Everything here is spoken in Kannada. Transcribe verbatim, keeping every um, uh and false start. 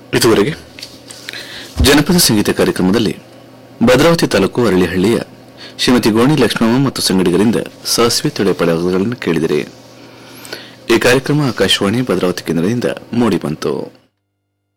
ಇದುವರೆಗೆ ಜನಪದ ಸಂಗೀತ ಕಾರ್ಯಕ್ರಮದಲ್ಲಿ ಭದ್ರಾವತಿ ತಾಲೂಕು ಅರಳಿಹಳ್ಳಿಯ ಶ್ರೀಮತಿ ಗೋಣಿ ಲಕ್ಷ್ಮಮ್ಮ ಮತ್ತು ಸಂಗಡಿಗರಿಂದ ಸಾಸಿವೆ ತೊಳೆ ಪದಗಳನ್ನು ಕೇಳಿದರೆ ಈ ಕಾರ್ಯಕ್ರಮ ಆಕಾಶವಾಣಿ ಭದ್ರಾವತಿ ಕೇಂದ್ರದಿಂದ ಮೂಡಿಬಂತು.